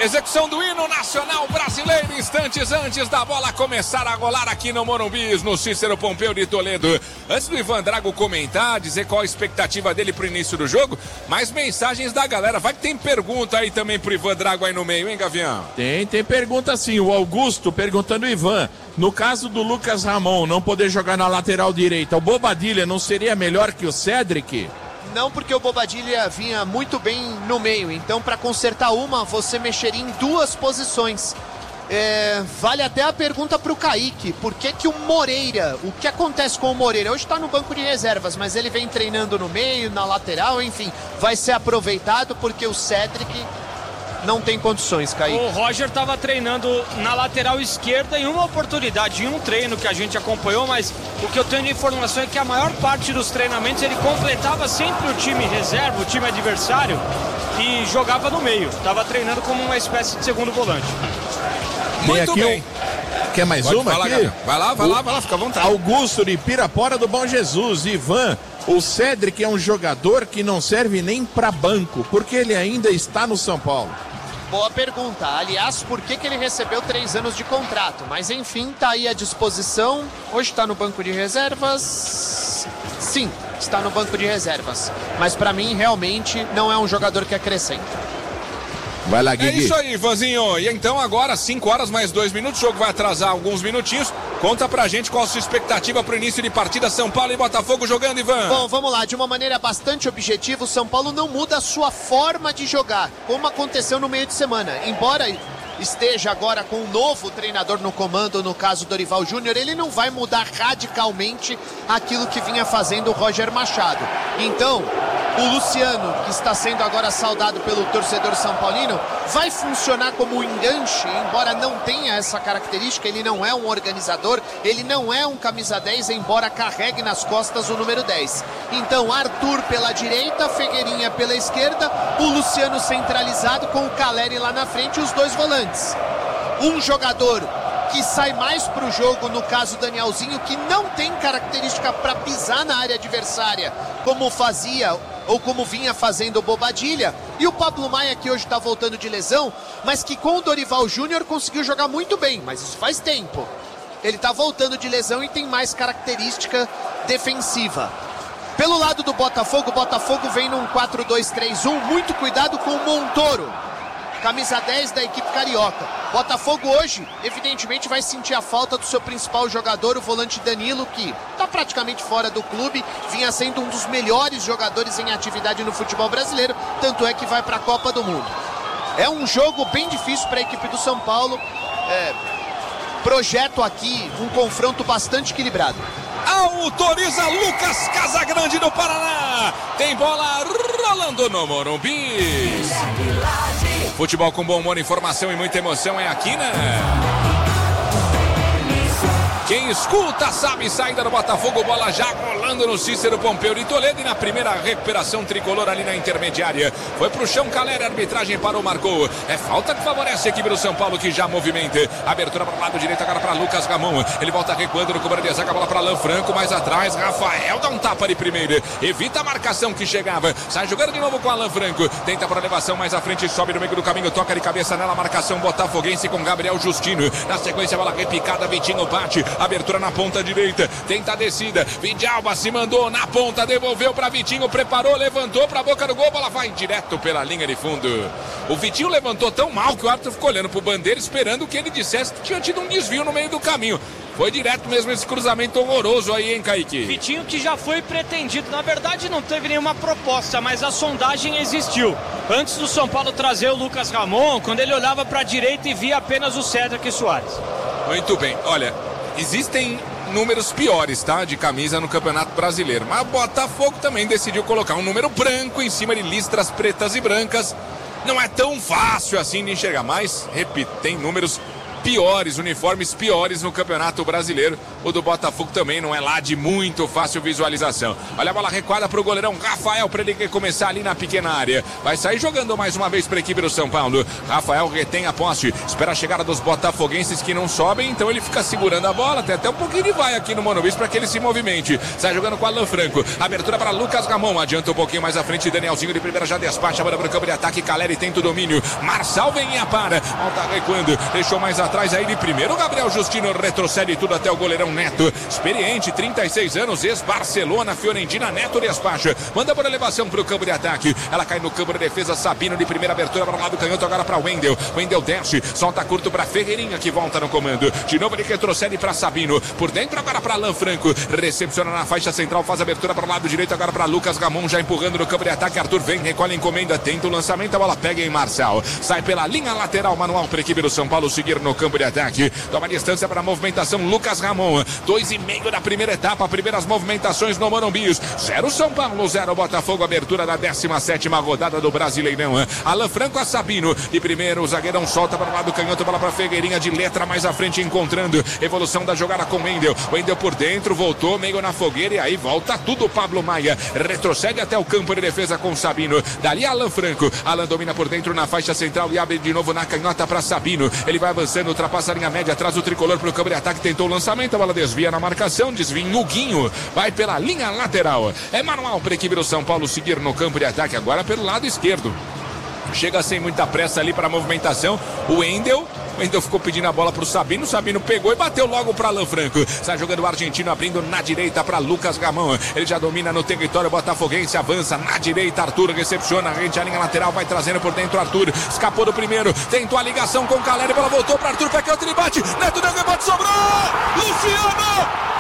Execução do hino nacional brasileiro, instantes antes da bola começar a rolar aqui no Morumbi, no Cícero Pompeu de Toledo. Antes do Ivan Drago comentar, dizer qual a expectativa dele pro início do jogo, mais mensagens da galera. Vai que tem pergunta aí também pro Ivan Drago aí no meio, hein, Gavião? Tem pergunta sim. O Augusto perguntando, Ivan, no caso do Lucas Ramon não poder jogar na lateral direita, o Bobadilla não seria melhor que o Cédric? Não, porque o Bobadilla vinha muito bem no meio. Então, para consertar uma, você mexeria em duas posições. Vale até a pergunta para o Kaique. Por que o Moreira, o que acontece com o Moreira? Hoje está no banco de reservas, mas ele vem treinando no meio, na lateral, enfim. Vai ser aproveitado porque o Cédric não tem condições, Kaique. O Roger estava treinando na lateral esquerda em uma oportunidade, em um treino que a gente acompanhou, mas o que eu tenho de informação é que a maior parte dos treinamentos ele completava sempre o time reserva, o time adversário, e jogava no meio. Estava treinando como uma espécie de segundo volante. Muito bem. Quer mais Pode uma falar, aqui? Gabriel. Vai lá, fica à vontade. Augusto de Pirapora do Bom Jesus. Ivan, o Cédric é um jogador que não serve nem para banco, porque ele ainda está no São Paulo. Boa pergunta. Aliás, por que ele recebeu 3 anos de contrato? Mas enfim, tá aí à disposição. Hoje está no banco de reservas. Sim, está no banco de reservas. Mas para mim, realmente, não é um jogador que acrescenta. Vai lá, Guigui. É isso aí, Ivanzinho. E então agora, 5 horas mais 2 minutos, o jogo vai atrasar alguns minutinhos. Conta pra gente qual a sua expectativa pro início de partida, São Paulo e Botafogo jogando, Ivan. Bom, vamos lá, de uma maneira bastante objetiva, o São Paulo não muda a sua forma de jogar, como aconteceu no meio de semana. Embora esteja agora com um novo treinador no comando, no caso Dorival Júnior, ele não vai mudar radicalmente aquilo que vinha fazendo o Roger Machado. Então, o Luciano, que está sendo agora saudado pelo torcedor são paulino, vai funcionar como um enganche, embora não tenha essa característica. Ele não é um organizador, ele não é um camisa 10, embora carregue nas costas o número 10. Então, Arthur pela direita, Figueirinha pela esquerda, o Luciano centralizado com o Caleri lá na frente e os dois volantes. Um jogador que sai mais para o jogo, no caso Danielzinho, que não tem característica para pisar na área adversária, como fazia ou como vinha fazendo o Bobadilla, e o Pablo Maia, que hoje está voltando de lesão, mas que com o Dorival Júnior conseguiu jogar muito bem, mas isso faz tempo. Ele está voltando de lesão e tem mais característica defensiva. Pelo lado do Botafogo, o Botafogo vem num 4-2-3-1, muito cuidado com o Montoro, camisa 10 da equipe carioca. Botafogo hoje, evidentemente, vai sentir a falta do seu principal jogador, o volante Danilo, que está praticamente fora do clube, vinha sendo um dos melhores jogadores em atividade no futebol brasileiro, tanto é que vai para a Copa do Mundo. É um jogo bem difícil para a equipe do São Paulo. Projeto aqui um confronto bastante equilibrado. Autoriza Lucas Casagrande do Paraná. Tem bola rolando no Morumbi. Futebol com bom humor, informação e muita emoção é aqui, né? Quem escuta sabe, saída do Botafogo, bola já rolando no Cícero Pompeu de Toledo e na primeira recuperação tricolor ali na intermediária. Foi pro chão, Caleri, a arbitragem parou, marcou. É falta que favorece a equipe do São Paulo que já movimenta. Abertura para o lado direito agora para Lucas Ramon. Ele volta recuando no cobrança de zaga, a bola para Alan Franco, mais atrás, Rafael dá um tapa de primeira. Evita a marcação que chegava. Sai jogando de novo com Alan Franco. Tenta por elevação mais à frente, sobe no meio do caminho, toca de cabeça nela, marcação botafoguense com Gabriel Justino. Na sequência, bola repicada, Vitinho bate. Abertura na ponta direita, tenta a descida, Vidalba se mandou na ponta, devolveu para Vitinho, preparou, levantou para a boca do gol, bola vai direto pela linha de fundo. O Vitinho levantou tão mal que o árbitro ficou olhando pro Bandeira, esperando que ele dissesse que tinha tido um desvio no meio do caminho. Foi direto mesmo esse cruzamento horroroso aí, hein, Kaique? Vitinho que já foi pretendido, na verdade não teve nenhuma proposta, mas a sondagem existiu. Antes do São Paulo trazer o Lucas Ramon, quando ele olhava para a direita e via apenas o Cédric Soares. Muito bem, olha, existem números piores, tá? De camisa no Campeonato Brasileiro. Mas o Botafogo também decidiu colocar um número branco em cima de listras pretas e brancas. Não é tão fácil assim de enxergar, mas, repito, tem números piores, uniformes piores no Campeonato Brasileiro. O do Botafogo também não é lá de muito fácil visualização. Olha a bola recuada pro goleirão Rafael para ele começar ali na pequena área. Vai sair jogando mais uma vez para a equipe do São Paulo. Rafael retém a posse, espera a chegada dos botafoguenses que não sobem, então ele fica segurando a bola, tem até um pouquinho de vai aqui no Morumbi para que ele se movimente. Sai jogando com Alan Franco, abertura para Lucas Ramon, adianta um pouquinho mais à frente, Danielzinho de primeira já despacha, bola para o campo de ataque, Caleri tenta o domínio, Marçal vem e apara, volta recuando, deixou mais atrás aí de primeiro, Gabriel Justino retrocede tudo até o goleirão Neto, experiente, 36 anos, ex-Barcelona, Fiorentina, Neto despacha, manda por elevação para o campo de ataque, ela cai no campo de defesa, Sabino de primeira abertura para o lado canhoto, agora para Wendel desce, solta curto para Ferreirinha que volta no comando, de novo ele retrocede para Sabino, por dentro agora para Alan Franco, recepciona na faixa central, faz abertura para o lado direito, agora para Lucas Ramon, já empurrando no campo de ataque, Arthur vem, recolhe a encomenda, tenta o lançamento, a bola pega em Marçal, sai pela linha lateral, manual para a equipe do São Paulo seguir no campo de ataque, toma distância para a movimentação, Lucas Ramon, 2,5 da primeira etapa, primeiras movimentações no Morumbi, 0 São Paulo, 0 Botafogo, abertura da 17ª rodada do Brasileirão, Alan Franco a Sabino, de primeiro, o zagueirão solta para o lado canhoto, bola para Ferreirinha de letra mais à frente, encontrando evolução da jogada com Wendel por dentro, voltou meio na fogueira e aí volta tudo, Pablo Maia retrocede até o campo de defesa com Sabino, dali Alan Franco, Alan domina por dentro na faixa central e abre de novo na canhota para Sabino, ele vai avançando, ultrapassa a linha média, traz o tricolor para o campo de ataque, tentou o lançamento, a bola desvia na marcação, desvia em Huguinho, vai pela linha lateral, é manual para a equipe do São Paulo seguir no campo de ataque agora pelo lado esquerdo, chega sem muita pressa ali para a movimentação, o Wendel ficou pedindo a bola pro Sabino, o Sabino pegou e bateu logo para Alan Franco, sai jogando o argentino, abrindo na direita para Lucas Ramon, ele já domina no território botafoguense, avança na direita, Arthur recepciona, rende a linha lateral, vai trazendo por dentro Arthur, escapou do primeiro, tentou a ligação com o Caleri, bola voltou para Arthur, pé que outro ele bate, Neto deu rebote, sobrou, Luciano!